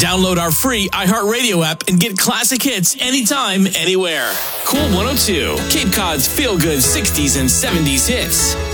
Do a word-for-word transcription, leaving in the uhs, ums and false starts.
Download our free iHeartRadio app and get classic hits anytime, anywhere. Cool one oh two, Cape Cod's feel-good sixties and seventies hits.